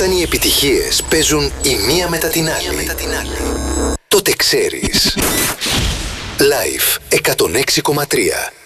όταν οι επιτυχίες παίζουν η μία μετά την άλλη, τότε ξέρεις. Live 106,3.